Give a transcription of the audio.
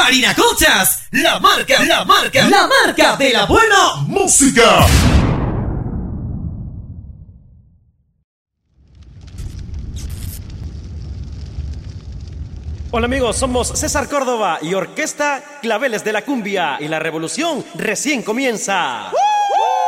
Parinacochas, la marca de la buena música. Hola amigos, somos César Córdoba y Orquesta Claveles de la Cumbia y la revolución recién comienza.